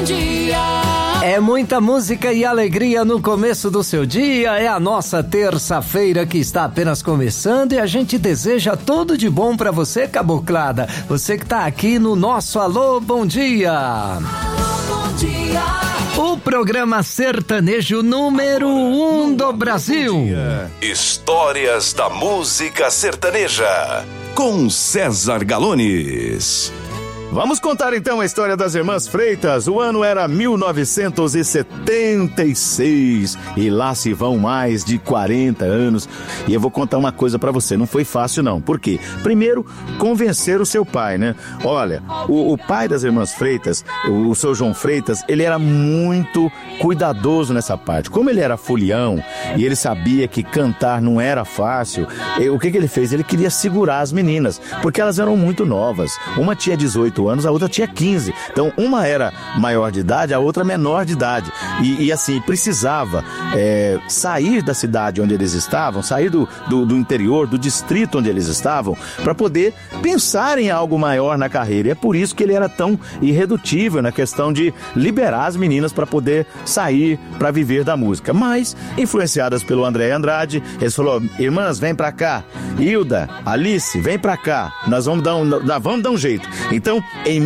bom dia. É muita música e alegria no começo do seu dia. É a nossa terça-feira que está apenas começando e a gente deseja tudo de bom pra você, caboclada. Você que tá aqui no nosso Alô, bom dia. Alô, bom dia. O programa sertanejo número 1 do Brasil. Histórias da música sertaneja, com César Galones. Vamos contar então a história das Irmãs Freitas. O ano era 1976 e lá se vão mais de 40 anos. E eu vou contar uma coisa pra você, não foi fácil não. Por quê? Primeiro, convencer o seu pai, né? Olha, o pai das Irmãs Freitas, o seu João Freitas, ele era muito cuidadoso nessa parte. Como ele era folião e ele sabia que cantar não era fácil, o que ele fez? Ele queria segurar as meninas, porque elas eram muito novas. Uma tinha 18 anos, a outra tinha 15. Então, uma era maior de idade, a outra menor de idade. E assim, precisava sair da cidade onde eles estavam, sair do interior, do distrito onde eles estavam, para poder pensar em algo maior na carreira. E é por isso que ele era tão irredutível na questão de liberar as meninas para poder sair, para viver da música. Mas, influenciadas pelo André Andrade, eles falaram: irmãs, vem pra cá. Hilda, Alice, vem pra cá. Nós vamos dar um jeito. Então, em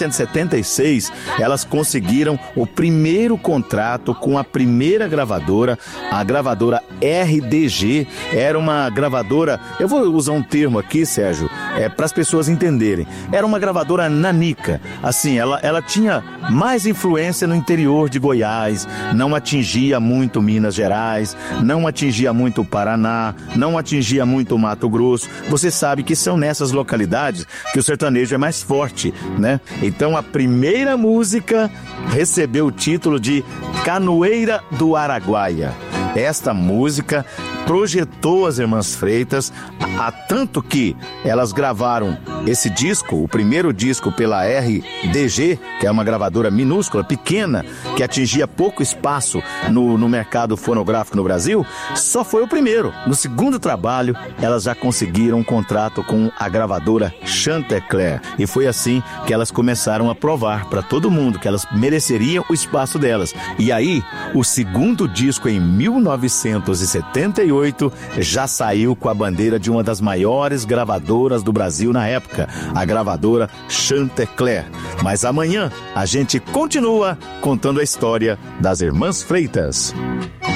1976, elas conseguiram o primeiro contrato com a primeira gravadora, a gravadora RDG. Era uma gravadora, eu vou usar um termo aqui, Sérgio, para as pessoas entenderem. Era uma gravadora nanica. Assim, ela tinha mais influência no interior de Goiás, não atingia muito Minas Gerais, não atingia muito o Paraná, não atingia muito o Mato Grosso. Você sabe que são nessas localidades que o sertanejo é mais forte, né? Então a primeira música recebeu o título de Canoeira do Araguaia. Esta música projetou as Irmãs Freitas, a tanto que elas gravaram esse disco, o primeiro disco pela RDG, que é uma gravadora minúscula, pequena, que atingia pouco espaço no mercado fonográfico no Brasil. Só foi o primeiro. No segundo trabalho, elas já conseguiram um contrato com a gravadora Chantecler. E foi assim que elas começaram a provar para todo mundo que elas mereceriam o espaço delas. E aí, o segundo disco, em 1978, já saiu com a bandeira de uma das maiores gravadoras do Brasil na época, a gravadora Chantecler. Mas amanhã a gente continua contando a história das Irmãs Freitas.